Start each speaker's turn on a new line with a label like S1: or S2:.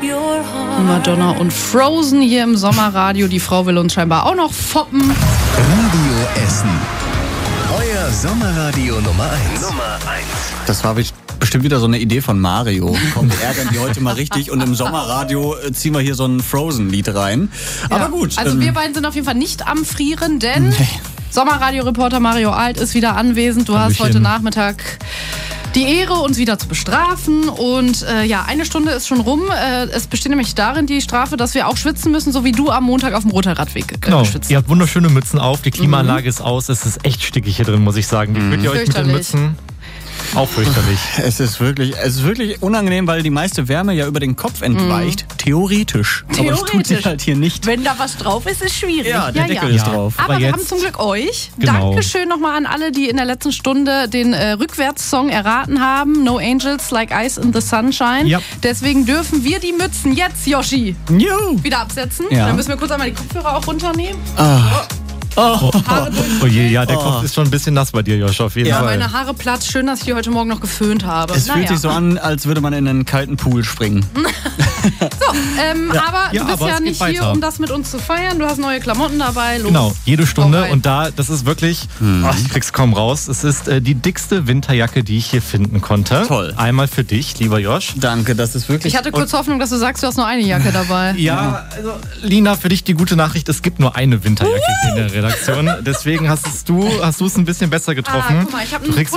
S1: Madonna und Frozen hier im Sommerradio. Die Frau will uns scheinbar auch noch foppen.
S2: Radio Essen. Euer Sommerradio Nummer 1.
S3: Das war bestimmt wieder so eine Idee von Mario. Komm, wir ärgern die heute mal richtig und im Sommerradio ziehen wir hier so ein Frozen-Lied rein. Aber gut.
S1: Also wir beiden sind auf jeden Fall nicht am Frieren, denn Sommerradio-Reporter Mario Alt ist wieder anwesend. Du hast heute Nachmittag die Ehre, uns wieder zu bestrafen. Und eine Stunde ist schon rum. Es besteht nämlich darin die Strafe, dass wir auch schwitzen müssen, so wie du am Montag auf dem Roter-Radweg geschwitzt.
S4: Ihr habt wunderschöne Mützen auf, die Klimaanlage ist aus. Es ist echt stickig hier drin, muss ich sagen. Wie fühlt ihr euch mit den Mützen? Auch fürchterlich.
S3: Es ist wirklich unangenehm, weil die meiste Wärme ja über den Kopf entweicht. Theoretisch. Aber das tut sich halt hier nicht.
S1: Wenn da was drauf ist, ist schwierig.
S3: Ja, der Deckel ist drauf.
S1: Aber wir haben zum Glück euch.
S4: Genau.
S1: Dankeschön nochmal an alle, die in der letzten Stunde den Rückwärtssong erraten haben. No Angels Like Ice in the Sunshine.
S4: Ja.
S1: Deswegen dürfen wir die Mützen jetzt, Yoshi, wieder absetzen.
S3: Ja.
S1: Dann müssen wir kurz einmal die Kopfhörer auch runternehmen.
S4: Oh je, ja, der Kopf ist schon ein bisschen nass bei dir, Josh, auf jeden Fall.
S1: Meine Haare platt. Schön, dass ich die heute Morgen noch geföhnt habe.
S3: Es fühlt sich so an, als würde man in einen kalten Pool springen.
S1: Aber du bist ja nicht hier, um das mit uns zu feiern. Du hast neue Klamotten dabei. Los.
S4: Genau, jede Stunde. Und das ist wirklich, ich krieg's kaum raus. Es ist die dickste Winterjacke, die ich hier finden konnte.
S3: Toll.
S4: Einmal für dich, lieber Josh.
S3: Danke, das ist wirklich...
S1: Ich hatte kurz Hoffnung, dass du sagst, du hast nur eine Jacke dabei.
S4: Ja, also Lina, für dich die gute Nachricht, es gibt nur eine Winterjacke hier in der Redaktion. Deswegen hast du es ein bisschen besser getroffen.
S1: Guck mal, ich habe
S4: du kriegst